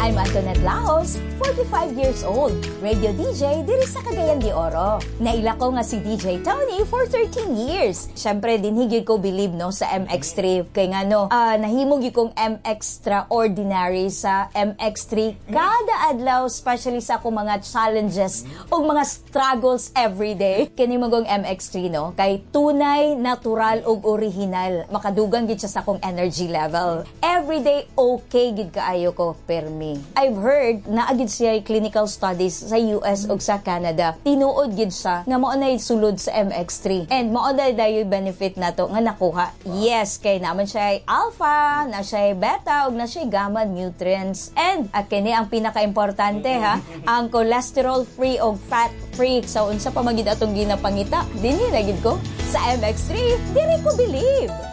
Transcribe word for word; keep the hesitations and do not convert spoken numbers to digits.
I'm Antoinette Laos, forty-five years old, radio D J diri sa Cagayan de Oro. Naila ko nga si D J Tony for thirteen years. Syempre din higit ko believe no sa M X three kay nga no, uh, nahimog kong M Extraordinary sa M X three kada adlaw, especially sa akong mga challenges o mga struggles everyday. Kini magong M X three no, kay tunay, natural ug original. Makadugang gid siya sa akong energy level. Everyday okay gid kaayo ko permi. I've heard na agid siya clinical studies sa U S ug sa Canada. Tinuod gid siya nga mao nay sulod sa M X three. And mao day dayoy benefit nato nga nakuha. Yes, kay naman siya ay alpha, na siya ay beta ug na siya ay gamma nutrients. And at kini ang pinaka-importante ha, ang cholesterol free ug fat free. So unsa pa magid atong ginapangita? Dinhi na gid ko sa M X three, diri ko believe.